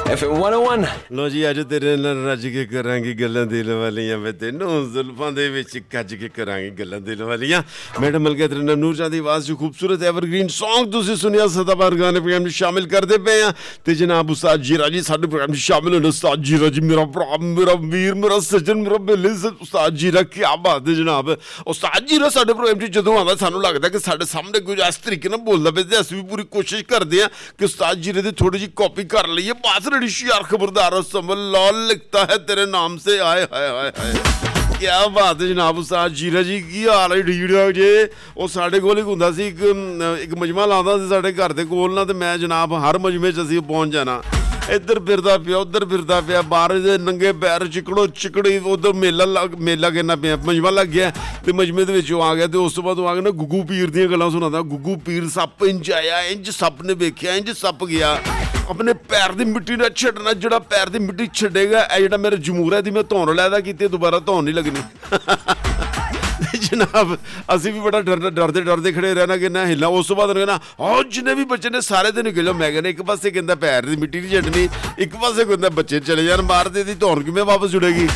FM 101 ਲੋ ਜੀ ਅੱਜ ਤੇਰੇ ਨਾਲ ਰੱਜ ਕੇ ਕਰਾਂਗੇ ਗੱਲਾਂ ਦਿਲ ਵਾਲੀਆਂ ਮੈਂ ਤੈਨੂੰ ਜ਼ੁਲਫਾਂ ਦੇ ਵਿੱਚ ਕੱਜ ਕੇ ਕਰਾਂਗੇ ਗੱਲਾਂ ਦਿਲ ਵਾਲੀਆਂ ਮੈਡਮ ਮਲਕਾ ਤੇਰੇ ਨਾਲ ਨੂਰ ਦੀ ਆਵਾਜ਼ 'ਚ ਖੂਬਸੂਰਤ ਐਵਰਗ੍ਰੀਨ ਸੌਂਗ ਤੁਸੀਂ ਸੁਣਿਆ ਸਦਾਬਹਾਰ ਗਾਣੇ ਪ੍ਰੋਗਰਾਮ 'ਚ ਸ਼ਾਮਿਲ ਕਰਦੇ ਪਏ ਆ ਤੇ ਜਨਾਬ ਉਸਤਾਦ ਜੀਰਾ ਜੀ ਸਾਡੇ ਪ੍ਰੋਗਰਾਮ 'ਚ ਸ਼ਾਮਿਲ ਹੋਣ ਉਸਤਾਦ ਜੀਰਾ ਜੀ ਮੇਰਾ ਭਰਾ ਮੇਰਾ ਵੀਰ ਮੇਰਾ ਸੱਜਣ ਮੇਰਾ ਬੇਲੀ ਉਸਤਾਦ ਜੀਰਾ ਕੀ ਬਾਤ ਹੈ ਜਨਾਬ ਉਸਤਾਦ ਜੀਰਾ ਸਾਡੇ ਪ੍ਰੋਗਰਾਮ 'ਚ ਜਦੋਂ ਆਉਂਦਾ ਸਾਨੂੰ ਲੱਗਦਾ ਕਿ ਸਾਡੇ ਸਾਹਮਣੇ ਕੁਝ ਇਸ ਤਰੀਕੇ ਨਾਲ ਬੋਲਦਾ ਪਿਆ ਤੇ ਅਸੀਂ ਵੀ ਪੂਰੀ ਕੋਸ਼ਿਸ਼ ਕਰਦੇ ਆ ਕਿ ਉਸਤਾਦ ਜੀਰੇ ਦੀ ਥੋੜੀ ਜਿਹੀ ਕਾਪੀ ਕਰ ਲਈਏ ਬਾਤ यार खबरदार समझ लॉल लिखता है तेरे नाम से आए हाय हाय हाय क्या बात है जनाब उस्ताद जीरा जी की हाल है ठीक ठाक जे ਉਹ ਸਾਡੇ ਕੋਲ ਇੱਕ ਹੁੰਦਾ ਸੀ ਇੱਕ ਮਜਮਾ ਲਾਉਂਦਾ ਸੀ ਸਾਡੇ ਘਰ ਦੇ ਕੋਲ ਨਾ ਤੇ ਮੈਂ ਜਨਾਬ ਹਰ ਮਜਮੇ 'ਚ ਅਸੀਂ ਪਹੁੰਚ ਜਾਣਾ ਇੱਧਰ ਫਿਰਦਾ ਪਿਆ ਉੱਧਰ ਫਿਰਦਾ ਪਿਆ ਬਾਹਰ ਦੇ ਨੰਗੇ ਪੈਰ ਚਿਕੜੋ ਚਿਕੜੀ ਉੱਧਰ ਮੇਲਾ ਕਹਿੰਦਾ ਪਿਆ ਮਜਮਾ ਲੱਗ ਗਿਆ ਤੇ ਮਜਮੇ ਦੇ ਵਿੱਚ ਉਹ ਆ ਗਿਆ ਤੇ ਉਸ ਤੋਂ ਬਾਅਦ ਉਹ ਆ ਕੇ ਨਾ ਗੁੱਗੂ ਪੀਰ ਦੀਆਂ ਗੱਲਾਂ ਸੁਣਾਉਂਦਾ ਗੁੱਗੂ ਪੀਰ ਸੱਪ ਇੰਝ ਆਇਆ ਇੰਝ ਸੱਪ ਨੇ ਵੇਖਿਆ ਇੰਝ ਸੱਪ ਗਿਆ ਆਪਣੇ ਪੈਰ ਦੀ ਮਿੱਟੀ ਨਾਲ ਛੱਡਣਾ ਜਿਹੜਾ ਪੈਰ ਦੀ ਮਿੱਟੀ ਛੱਡੇਗਾ ਇਹ ਜਿਹੜਾ ਮੇਰਾ ਜਮੂਰ ਹੈ ਦੀ ਮੈਂ ਧੌਣ ਲੈਦਾ ਕੀਤੀ ਦੁਬਾਰਾ ਧੌਣ ਨਹੀਂ ਲੱਗਣੀ ਜਨਾਬ ਅਸੀਂ ਵੀ ਬੜਾ ਡਰਦੇ ਖੜੇ ਰਹਿਣਾ ਕਿ ਨਾ ਹਿੱਲਾ ਉਸ ਤੋਂ ਬਾਅਦ ਕਹਿੰਦਾ ਹਾਂ ਜਿੰਨੇ ਵੀ ਬੱਚੇ ਨੇ ਸਾਰੇ ਤੇ ਨਿਕਲੋ ਮੈਂ ਕਹਿੰਦਾ ਇੱਕ ਪਾਸੇ ਕਹਿੰਦਾ ਪੈਰ ਦੀ ਮਿੱਟੀ ਨਹੀਂ ਛੱਡਣੀ ਇੱਕ ਪਾਸੇ ਕਹਿੰਦਾ ਬੱਚੇ ਚਲੇ ਜਾਣ ਮਾਰਦੇ ਦੀ ਧੌਣ ਕਿਵੇਂ ਵਾਪਸ ਜੁੜੇਗੀ